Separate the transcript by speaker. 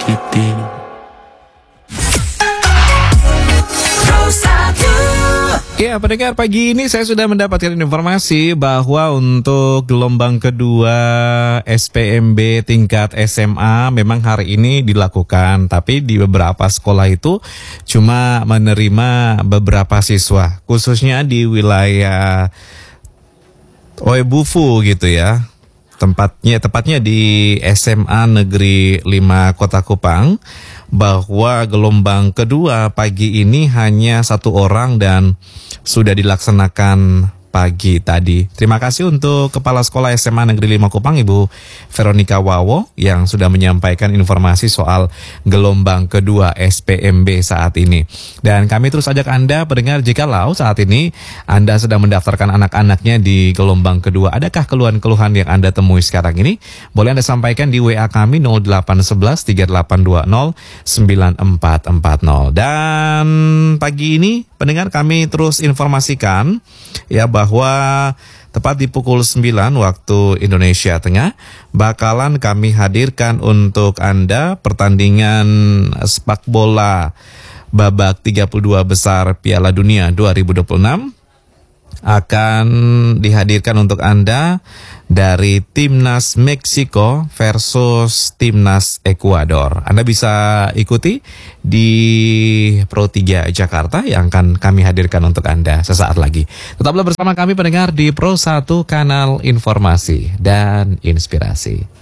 Speaker 1: Ya, pendengar, pagi ini saya sudah mendapatkan informasi bahwa untuk gelombang kedua SPMB tingkat SMA memang hari ini dilakukan, tapi di beberapa sekolah itu cuma menerima beberapa siswa, khususnya di wilayah Oebufu gitu ya. Tepatnya di SMA Negeri 5 Kota Kupang, bahwa gelombang kedua pagi ini hanya 1 orang dan sudah dilaksanakan pagi tadi. Terima kasih untuk Kepala Sekolah SMA Negeri 5 Kupang, Ibu Veronica Wawo, yang sudah menyampaikan informasi soal gelombang kedua SPMB saat ini. Dan kami terus ajak Anda pendengar, jikalau saat ini Anda sedang mendaftarkan anak-anaknya di gelombang kedua, adakah keluhan-keluhan yang Anda temui sekarang ini? Boleh Anda sampaikan di WA kami 0811 3820 9440. Dan pagi ini pendengar, kami terus informasikan ya bahwa tepat di pukul 9 waktu Indonesia Tengah bakalan kami hadirkan untuk Anda pertandingan sepak bola babak 32 besar Piala Dunia 2026 akan dihadirkan untuk Anda dari Timnas Meksiko versus Timnas Ekuador. Anda bisa ikuti di Pro 3 Jakarta yang akan kami hadirkan untuk Anda sesaat lagi. Tetaplah bersama kami pendengar di Pro 1 Kanal Informasi dan Inspirasi.